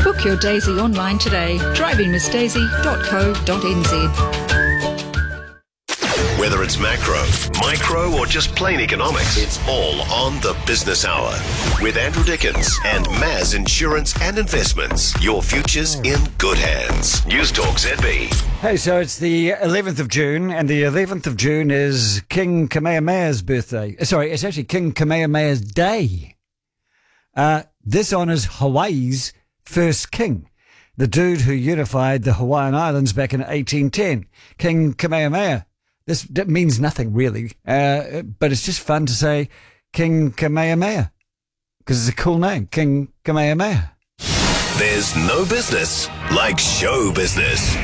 Book your Daisy online today. drivingmissdaisy.co.nz. Whether it's macro, micro, or just plain economics, it's all on the Business Hour with Andrew Dickens and Maz Insurance and Investments. Your future's in good hands. News Talk ZB. Hey, so it's the 11th of June, and the 11th of June is King Kamehameha's birthday. Sorry, it's actually King Kamehameha's Day. This honours Hawaii's first king, the dude who unified the Hawaiian Islands back in 1810. King Kamehameha. This means nothing, really, but it's just fun to say King Kamehameha, because it's a cool name, King Kamehameha. There's no business like show business.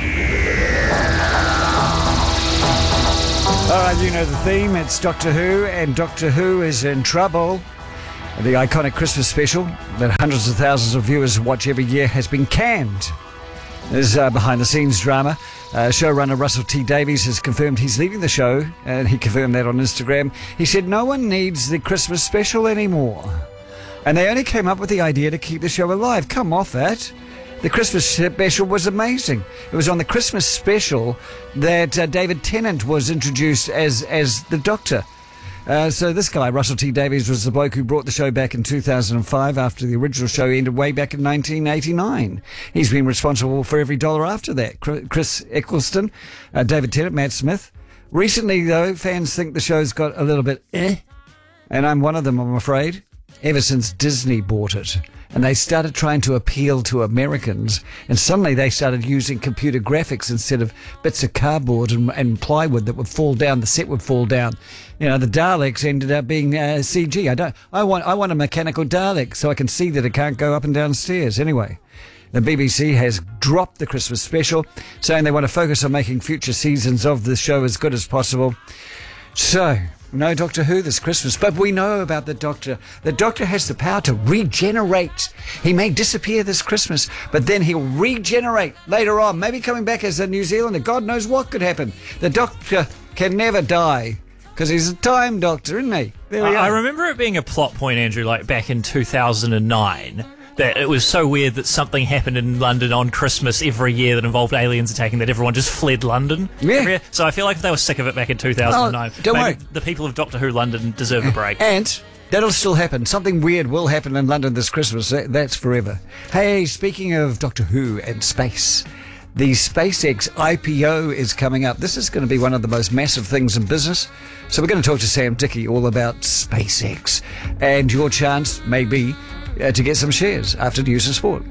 All right, you know the theme. It's Doctor Who, and Doctor Who is in trouble. The iconic Christmas special that hundreds of thousands of viewers watch every year has been canned. There's behind-the-scenes drama. Showrunner Russell T Davies has confirmed he's leaving the show, and he confirmed that on Instagram. He said no one needs the Christmas special anymore. And they only came up with the idea to keep the show alive. Come off that. The Christmas special was amazing. It was on the Christmas special that David Tennant was introduced as the Doctor. So this guy, Russell T Davies, was the bloke who brought the show back in 2005 after the original show ended way back in 1989. He's been responsible for every dollar after that. Chris Eccleston, David Tennant, Matt Smith. Recently, though, fans think the show's got a little bit and I'm one of them, I'm afraid, ever since Disney bought it. And they started trying to appeal to Americans, and suddenly they started using computer graphics instead of bits of cardboard and plywood that would fall down. The set would fall down. You know, the Daleks ended up being CG. I want a mechanical Dalek so I can see that it can't go up and down stairs. Anyway, the BBC has dropped the Christmas special, saying they want to focus on making future seasons of the show as good as possible. So, no Doctor Who this Christmas, but we know about the Doctor. The Doctor has the power to regenerate. He may disappear this Christmas, but then he'll regenerate later on, maybe coming back as a New Zealander. God knows what could happen. The Doctor can never die, because he's a time doctor, isn't he? There we are. I remember it being a plot point, Andrew, like back in 2009, that it was so weird that something happened in London on Christmas every year that involved aliens attacking that everyone just fled London. Yeah. So I feel like if they were sick of it back in 2009, don't worry. The people of Doctor Who London deserve a break. And that'll still happen. Something weird will happen in London this Christmas. That's forever. Hey, speaking of Doctor Who and space, the SpaceX IPO is coming up. This is going to be one of the most massive things in business. So we're going to talk to Sam Dickey all about SpaceX and your chance, maybe, to get some shares after News and Sport.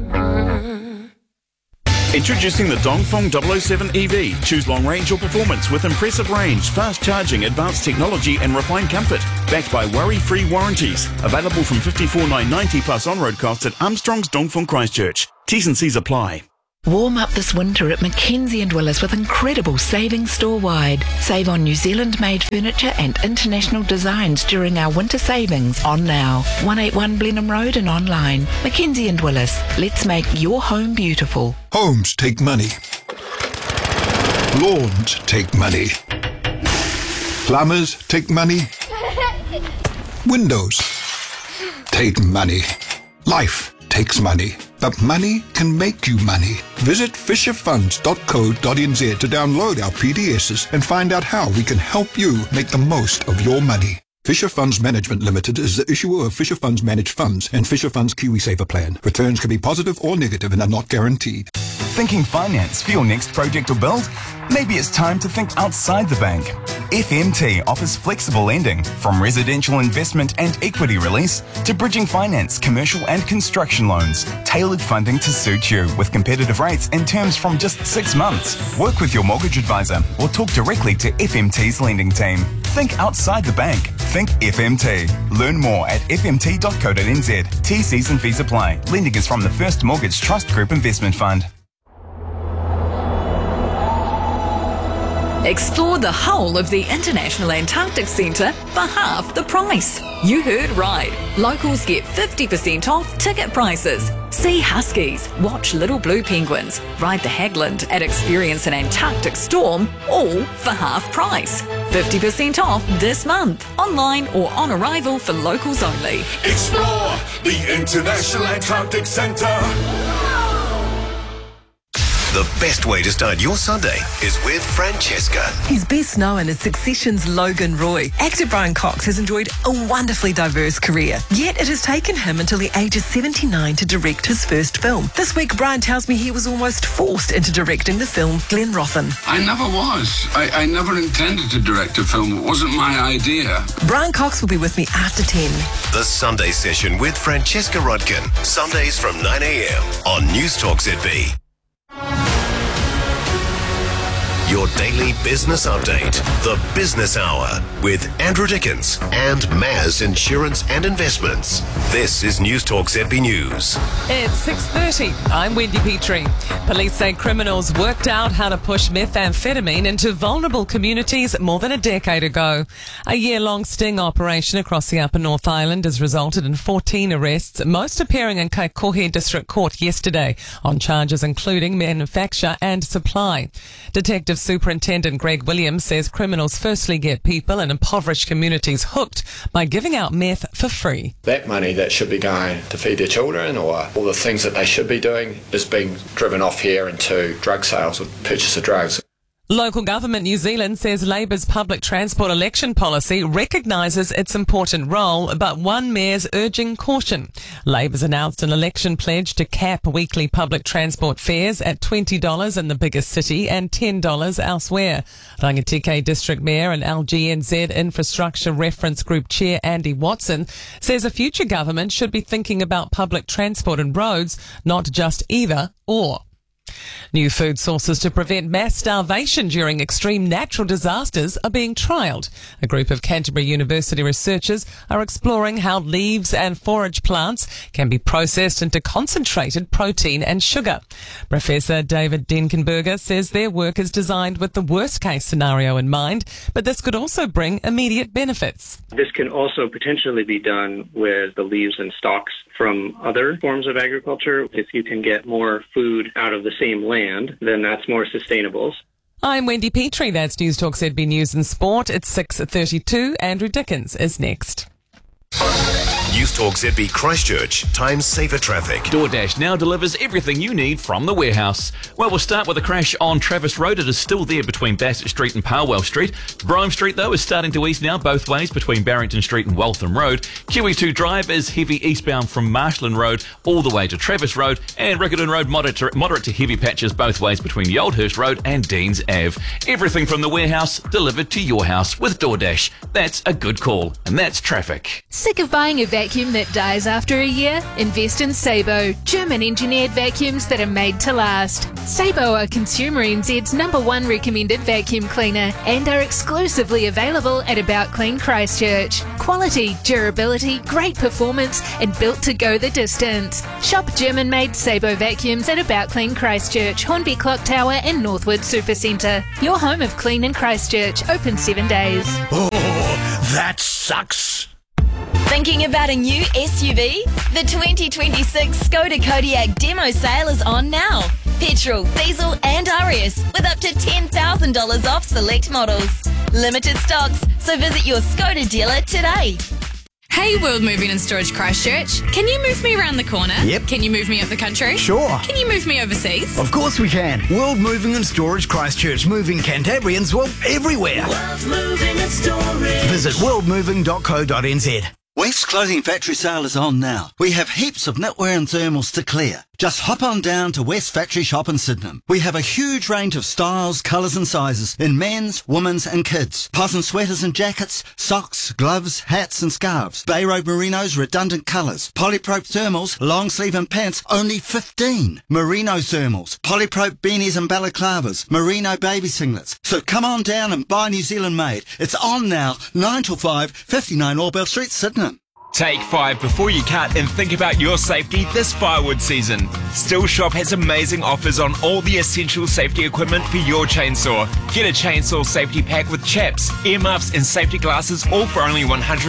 Introducing the Dongfeng 007 EV. Choose long range or performance with impressive range, fast charging, advanced technology and refined comfort. Backed by worry-free warranties. Available from $54,990 plus on-road costs at Armstrong's Dongfeng Christchurch. T's and C's apply. Warm up this winter at Mackenzie & Willis with incredible savings store-wide. Save on New Zealand-made furniture and international designs during our winter savings on now. 181 Blenheim Road and online. Mackenzie & Willis. Let's make your home beautiful. Homes take money. Lawns take money. Plumbers take money. Windows take money. Life takes money. But money can make you money. Visit fisherfunds.co.nz to download our PDSs and find out how we can help you make the most of your money. Fisher Funds Management Limited is the issuer of Fisher Funds Managed Funds and Fisher Funds KiwiSaver Plan. Returns can be positive or negative and are not guaranteed. Thinking finance for your next project or build? Maybe it's time to think outside the bank. FMT offers flexible lending, from residential investment and equity release to bridging finance, commercial and construction loans. Tailored funding to suit you with competitive rates and terms from just 6 months. Work with your mortgage advisor or talk directly to FMT's lending team. Think outside the bank. Think FMT. Learn more at fmt.co.nz. T's and fees apply. Lending is from the First Mortgage Trust Group Investment Fund. Explore the whole of the International Antarctic Centre for half the price. You heard right. Locals get 50% off ticket prices. See huskies, watch little blue penguins, ride the Hagland and experience an Antarctic storm, all for half price. 50% off this month, online or on arrival for locals only. Explore the International Antarctic Centre. The best way to start your Sunday is with Francesca. He's best known as Succession's Logan Roy. Actor Brian Cox has enjoyed a wonderfully diverse career, yet it has taken him until the age of 79 to direct his first film. This week, Brian tells me he was almost forced into directing the film Glenrothan. I never was. I never intended to direct a film. It wasn't my idea. Brian Cox will be with me after 10. The Sunday Session with Francesca Rodkin. Sundays from 9 a.m. on News Talk ZB. Your daily business update. The Business Hour with Andrew Dickens and Maz Insurance and Investments. This is News Talk ZB News. It's 6:30. I'm Wendy Petrie. Police say criminals worked out how to push methamphetamine into vulnerable communities more than a decade ago. A year-long sting operation across the Upper North Island has resulted in 14 arrests, most appearing in Kaikohe District Court yesterday on charges including manufacture and supply. Detective Superintendent Greg Williams says criminals firstly get people in impoverished communities hooked by giving out meth for free. That money that should be going to feed their children or all the things that they should be doing is being driven off here into drug sales or purchase of drugs. Local government New Zealand says Labour's public transport election policy recognises its important role, but one mayor's urging caution. Labour's announced an election pledge to cap weekly public transport fares at $20 in the biggest city and $10 elsewhere. Rangitikei District Mayor and LGNZ Infrastructure Reference Group Chair Andy Watson says a future government should be thinking about public transport and roads, not just either or. New food sources to prevent mass starvation during extreme natural disasters are being trialled. A group of Canterbury University researchers are exploring how leaves and forage plants can be processed into concentrated protein and sugar. Professor David Denkenberger says their work is designed with the worst-case scenario in mind, but this could also bring immediate benefits. This can also potentially be done with the leaves and stalks from other forms of agriculture. If you can get more food out of the same land, then that's more sustainable. I'm Wendy Petrie. That's News Talk ZB News and Sport. It's 6:32. Andrew Dickens is next. News Talk ZB Christchurch. Time saver traffic. DoorDash now delivers everything you need from the warehouse. Well, we'll start with a crash on Travis Road. It is still there between Bassett Street and Parwell Street. Brome Street, though, is starting to ease now both ways between Barrington Street and Waltham Road. QE2 Drive is heavy eastbound from Marshland Road all the way to Travis Road. And Riccarton Road, moderate to heavy patches both ways between the Oldhurst Road and Deans Ave. Everything from the warehouse delivered to your house with DoorDash. That's a good call. And that's traffic. Sick of buying a vacuum that dies after a year? Invest in Sabo, German-engineered vacuums that are made to last. Sabo are Consumer NZ's #1 recommended vacuum cleaner and are exclusively available at About Clean Christchurch. Quality, durability, great performance, and built to go the distance. Shop German-made Sabo vacuums at About Clean Christchurch, Hornby Clock Tower and Northwood Supercentre. Your home of clean in Christchurch, open 7 days. Oh, that sucks. Thinking about a new SUV? The 2026 Skoda Kodiaq demo sale is on now. Petrol, diesel and RS with up to $10,000 off select models. Limited stocks, so visit your Skoda dealer today. Hey, World Moving and Storage Christchurch. Can you move me around the corner? Yep. Can you move me up the country? Sure. Can you move me overseas? Of course we can. World Moving and Storage Christchurch, moving Cantabrians, well, everywhere. World Moving and Storage. Visit worldmoving.co.nz. West Clothing Factory sale is on now. We have heaps of knitwear and thermals to clear. Just hop on down to West Factory Shop in Sydenham. We have a huge range of styles, colours and sizes in men's, women's and kids. Possum sweaters and jackets, socks, gloves, hats and scarves. Bay Road Merinos, redundant colours. Polyprop thermals, long sleeve and pants, only 15. Merino thermals, polyprop beanies and balaclavas, merino baby singlets. So come on down and buy New Zealand made. It's on now, 9 till 5, 59 Orbell Street, Sydenham. Take 5 before you cut and think about your safety this firewood season. Still Shop has amazing offers on all the essential safety equipment for your chainsaw. Get a chainsaw safety pack with chaps, earmuffs and safety glasses all for only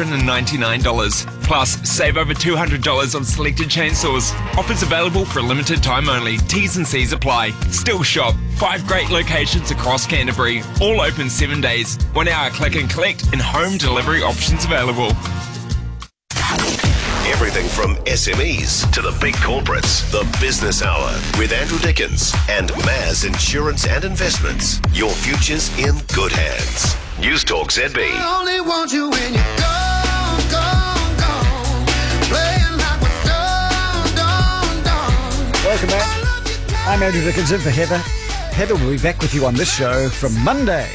$199. Plus, save over $200 on selected chainsaws. Offers available for a limited time only. T's and C's apply. Still Shop. 5 great locations across Canterbury. All open 7 days. 1 hour click and collect and home delivery options available. Everything from SMEs to the big corporates. The Business Hour with Andrew Dickens and Maz Insurance and Investments. Your future's in good hands. News Talk ZB. I only want you when you're gone, gone, gone. Playing like we're done. Welcome back. I'm Andrew Dickens in for Heather. Heather will be back with you on this show from Monday.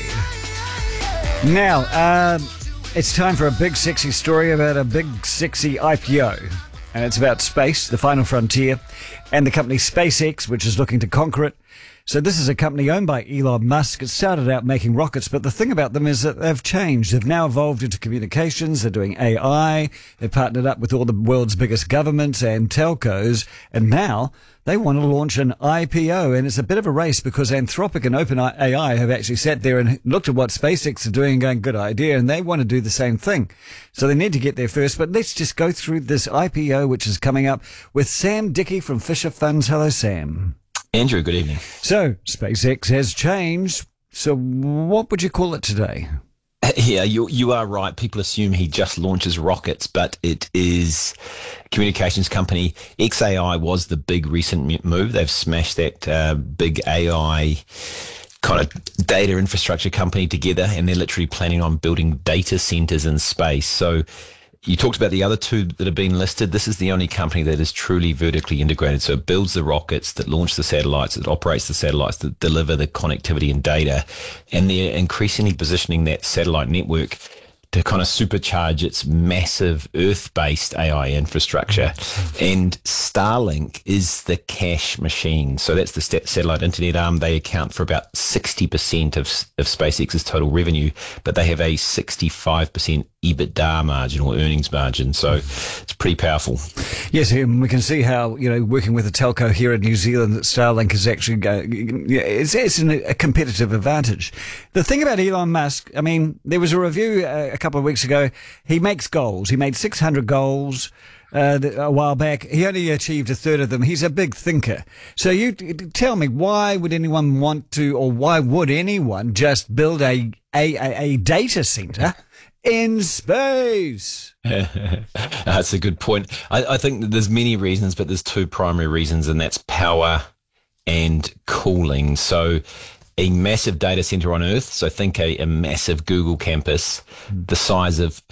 Now, it's time for a big sexy story about a big sexy IPO. And it's about space, the final frontier, and the company SpaceX, which is looking to conquer it. So this is a company owned by Elon Musk. It started out making rockets, but the thing about them is that they've changed. They've now evolved into communications. They're doing AI. They've partnered up with all the world's biggest governments and telcos. And now they want to launch an IPO. And it's a bit of a race because Anthropic and OpenAI have actually sat there and looked at what SpaceX are doing and going, good idea. And they want to do the same thing. So they need to get there first. But let's just go through this IPO, which is coming up with Sam Dickey from Fisher Funds. Hello, Sam. Andrew, good evening. So, SpaceX has changed. So, what would you call it today? Yeah, you are right. People assume he just launches rockets, but it is a communications company. XAI was the big recent move. They've smashed that big AI kind of data infrastructure company together, and they're literally planning on building data centers in space. So, you talked about the other two that have been listed. This is the only company that is truly vertically integrated. So it builds the rockets, that launch the satellites, that operates the satellites, that deliver the connectivity and data. And they're increasingly positioning that satellite network to kind of supercharge its massive Earth-based AI infrastructure. And Starlink is the cash machine. So that's the satellite internet arm. They account for about 60% of SpaceX's total revenue, but they have a 65% EBITDA margin or earnings margin. So it's pretty powerful. Yes, and we can see how, working with a telco here in New Zealand, that Starlink is actually it's a competitive advantage. The thing about Elon Musk, I mean, there was a review a couple of weeks ago. He makes goals. He made 600 goals a while back. He only achieved a third of them. He's a big thinker. So you tell me, why would anyone want to, or why would anyone just build a data center in space? That's a good point. I think that there's many reasons, but there's two primary reasons, and that's power and cooling. So a massive data center on Earth, so think a massive Google campus, the size of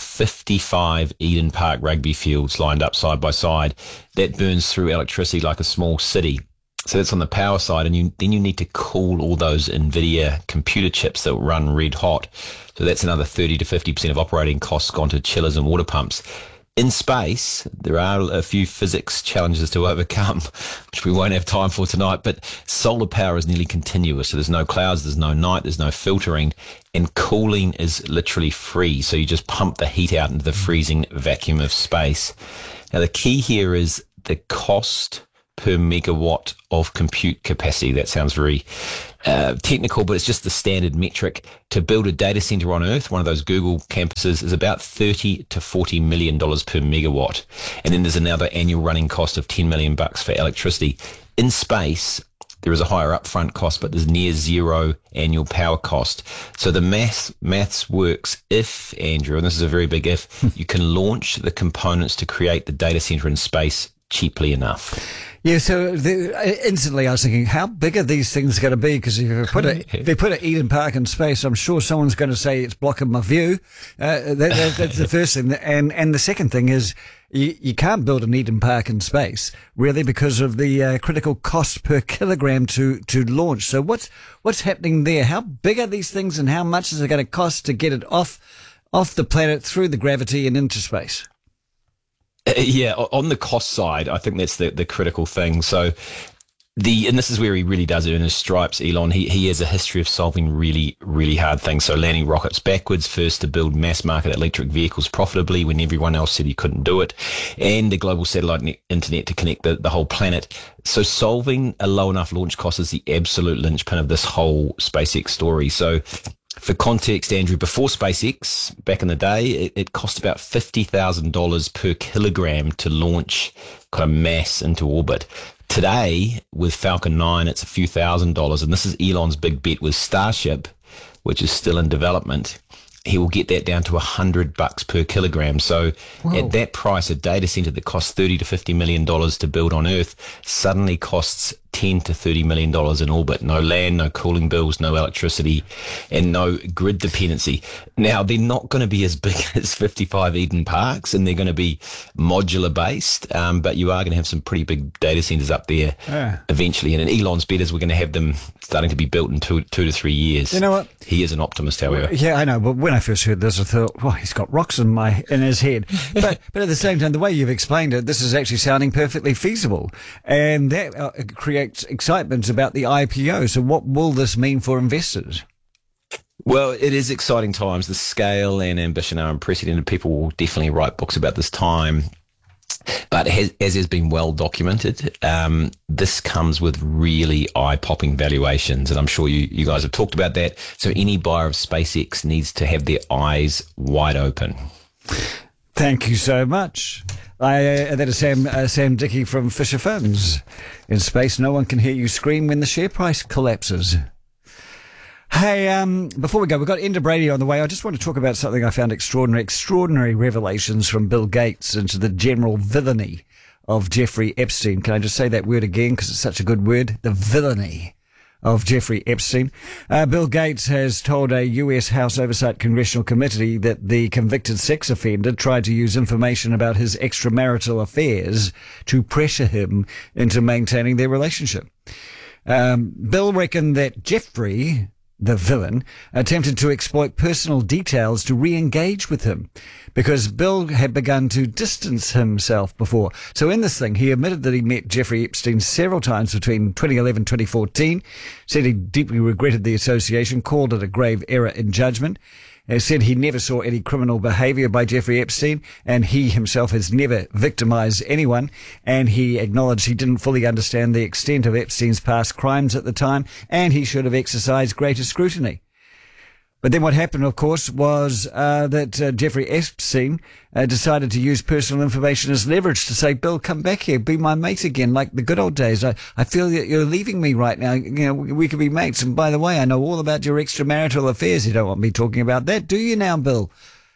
55 Eden Park rugby fields lined up side by side, that burns through electricity like a small city. So that's on the power side, and then you need to cool all those NVIDIA computer chips that run red hot. So that's another 30 to 50% of operating costs gone to chillers and water pumps. In space, there are a few physics challenges to overcome, which we won't have time for tonight, but solar power is nearly continuous. So there's no clouds, there's no night, there's no filtering, and cooling is literally free. So you just pump the heat out into the freezing vacuum of space. Now, the key here is the cost per megawatt of compute capacity. That sounds very technical, but it's just the standard metric. To build a data center on Earth, one of those Google campuses, is about $30 to $40 million per megawatt. And then there's another annual running cost of $10 million for electricity. In space, there is a higher upfront cost, but there's near zero annual power cost. So the maths works if, Andrew, and this is a very big if, you can launch the components to create the data center in space cheaply enough. Yeah, so instantly I was thinking, how big are these things going to be? Because if they put an Eden Park in space, I'm sure someone's going to say it's blocking my view. That's the first thing. And the second thing is you can't build an Eden Park in space, really, because of the critical cost per kilogram to launch. So what's happening there? How big are these things, and how much is it going to cost to get it off the planet through the gravity and into space? Yeah, on the cost side, I think that's the critical thing. So and this is where he really does earn his stripes, Elon. He has a history of solving really, really hard things. So landing rockets backwards, first to build mass market electric vehicles profitably when everyone else said he couldn't do it, and the global satellite internet to connect the whole planet. So solving a low enough launch cost is the absolute linchpin of this whole SpaceX story. So for context, Andrew, before SpaceX, back in the day, it cost about $50,000 per kilogram to launch kind of mass into orbit. Today, with Falcon 9, it's a few $1,000s, and this is Elon's big bet with Starship, which is still in development. he will get that down to $100 per kilogram. So at that price, a data center that costs $30 to $50 million to build on Earth suddenly costs $10 to $30 million in orbit. No land, no cooling bills, no electricity, and no grid dependency. Now, they're not going to be as big as 55 Eden Parks, and they're going to be modular based, but you are going to have some pretty big data centers up there eventually. And in Elon's bet is we're going to have them starting to be built in two to 3 years. You know what? He is an optimist, however. Yeah, I know. But when I first heard this, I thought, well, he's got rocks in his head. But at the same time, the way you've explained it, this is actually sounding perfectly feasible. And that creates excitement about the IPO. So what will this mean for investors? Well, it is exciting times. The scale and ambition are unprecedented. People will definitely write books about this time. But as has been well documented, this comes with really eye-popping valuations, and I'm sure you guys have talked about that. So any buyer of SpaceX needs to have their eyes wide open. Thank you so much. That is Sam Dickey from Fisher Funds. In space, no one can hear you scream when the share price collapses. Hey, before we go, we've got Enda Brady on the way. I just want to talk about something I found extraordinary revelations from Bill Gates into the general villainy of Jeffrey Epstein. Can I just say that word again because it's such a good word? The villainy of Jeffrey Epstein. Bill Gates has told a US House Oversight Congressional Committee that the convicted sex offender tried to use information about his extramarital affairs to pressure him into maintaining their relationship. Bill reckoned that Jeffrey, the villain, attempted to exploit personal details to re-engage with him because Bill had begun to distance himself before. So in this thing, he admitted that he met Jeffrey Epstein several times between 2011 and 2014, said he deeply regretted the association, called it a grave error in judgment, said he never saw any criminal behaviour by Jeffrey Epstein, and he himself has never victimised anyone, and he acknowledged he didn't fully understand the extent of Epstein's past crimes at the time, and he should have exercised greater scrutiny. But then what happened, of course, was that Jeffrey Epstein decided to use personal information as leverage to say, Bill, come back here, be my mate again, like the good old days. I feel that you're leaving me right now. You know, we could be mates. And by the way, I know all about your extramarital affairs. You don't want me talking about that, do you now, Bill?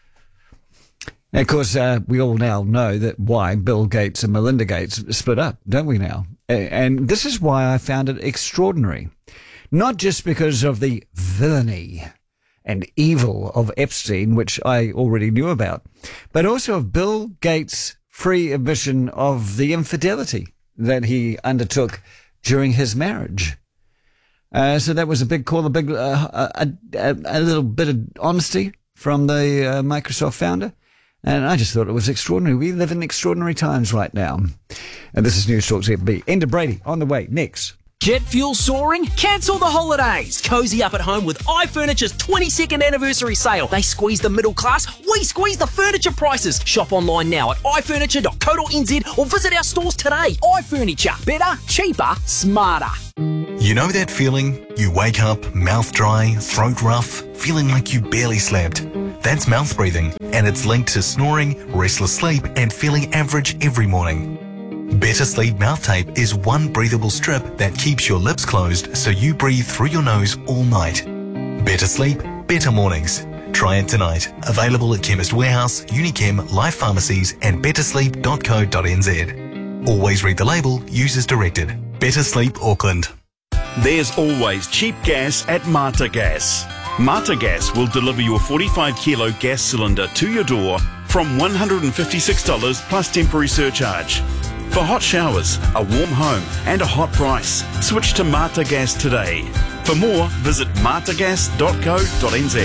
And of course, we all now know that why Bill Gates and Melinda Gates split up, don't we now? And this is why I found it extraordinary. Not just because of the villainy and evil of Epstein, which I already knew about, but also of Bill Gates' free admission of the infidelity that he undertook during his marriage. So that was a big call, a little bit of honesty from the Microsoft founder. And I just thought it was extraordinary. We live in extraordinary times right now. And this is News Talk ZB. Enda Brady on the way next. Jet fuel soaring? Cancel the holidays. Cozy up at home with iFurniture's 22nd anniversary sale. They squeeze the middle class, we squeeze the furniture prices. Shop online now at ifurniture.co.nz or visit our stores today. iFurniture. Better, cheaper, smarter. You know that feeling? You wake up, mouth dry, throat rough, feeling like you barely slept. That's mouth breathing, and it's linked to snoring, restless sleep, and feeling average every morning. Better Sleep Mouth Tape is one breathable strip that keeps your lips closed so you breathe through your nose all night. Better sleep, better mornings. Try it tonight. Available at Chemist Warehouse, Unichem, Life Pharmacies and bettersleep.co.nz. Always read the label, use as directed. Better Sleep Auckland. There's always cheap gas at Mata Gas. Mata Gas will deliver your 45 kilo gas cylinder to your door from $156 plus temporary surcharge. For hot showers, a warm home and a hot price, switch to Mata Gas today. For more, visit martagas.co.nz.